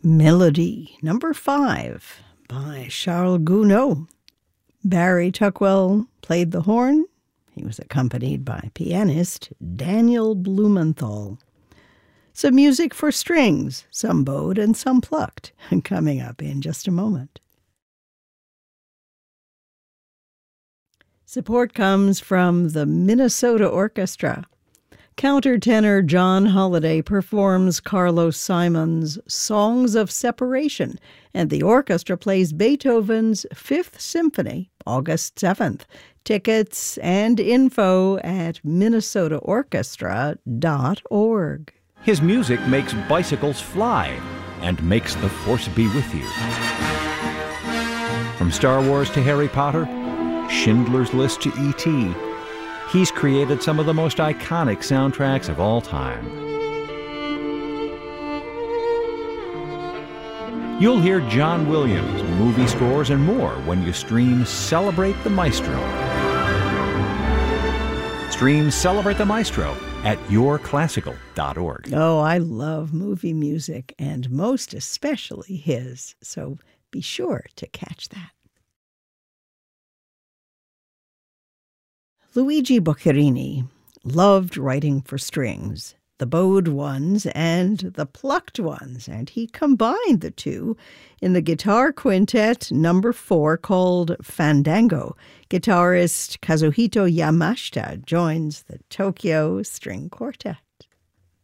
Melody, number 5, by Charles Gounod. Barry Tuckwell played the horn. He was accompanied by pianist Daniel Blumenthal. Some music for strings, some bowed and some plucked, coming up in just a moment. Support comes from the Minnesota Orchestra. Countertenor John Holliday performs Carlos Simon's Songs of Separation, and the orchestra plays Beethoven's Fifth Symphony, August 7th. Tickets and info at minnesotaorchestra.org. His music makes bicycles fly and makes the Force be with you. From Star Wars to Harry Potter, Schindler's List to E.T., he's created some of the most iconic soundtracks of all time. You'll hear John Williams, movie scores, and more when you stream Celebrate the Maestro. Stream Celebrate the Maestro at yourclassical.org. Oh, I love movie music, and most especially his, so be sure to catch that. Luigi Boccherini loved writing for strings, the bowed ones and the plucked ones, and he combined the two in the guitar quintet number 4 called Fandango. Guitarist Kazuhito Yamashita joins the Tokyo String Quartet.